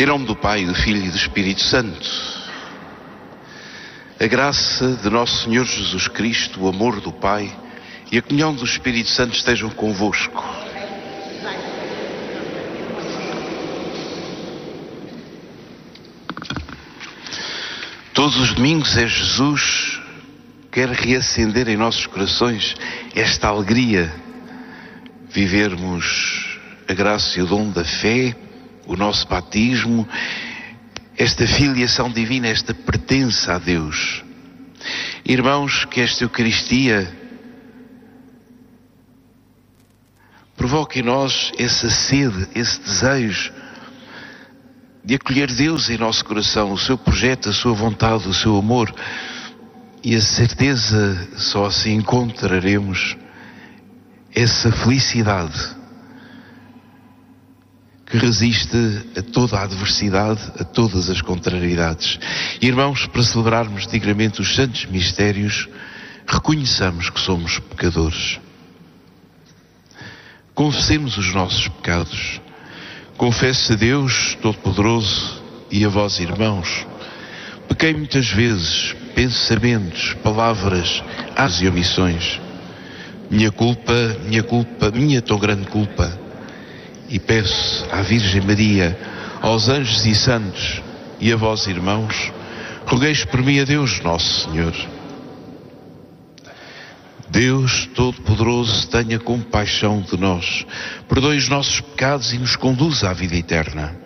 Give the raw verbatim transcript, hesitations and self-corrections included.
Em nome do Pai, do Filho e do Espírito Santo. A graça de nosso Senhor Jesus Cristo, o amor do Pai e a comunhão do Espírito Santo estejam convosco. Todos os domingos é Jesus que quer reacender em nossos corações esta alegria, vivermos a graça e o dom da fé, o nosso batismo, esta filiação divina, esta pertença a Deus. Irmãos, que esta Eucaristia provoque em nós essa sede, esse desejo de acolher Deus em nosso coração, o seu projeto, a sua vontade, o seu amor, e a certeza, só assim encontraremos essa felicidade que resiste a toda a adversidade, a todas as contrariedades. Irmãos, para celebrarmos dignamente os santos mistérios, reconheçamos que somos pecadores. Confessemos os nossos pecados. Confesso a Deus Todo-Poderoso e a vós, irmãos, pequei muitas vezes, pensamentos, palavras, atos e omissões. Minha culpa, minha culpa, minha tão grande culpa. E peço à Virgem Maria, aos anjos e santos e a vós, irmãos, rogueis por mim a Deus Nosso Senhor. Deus Todo-Poderoso, tenha compaixão de nós, perdoe os nossos pecados e nos conduza à vida eterna.